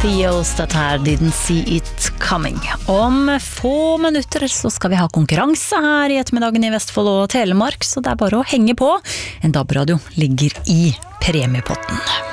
Theos, dette her Didn't See It Coming. Om få minutter så skal vi ha konkurranse her i ettermiddagen i Vestfold og Telemark, så det er bare å henge på. En DAB-radio ligger i premiepotten.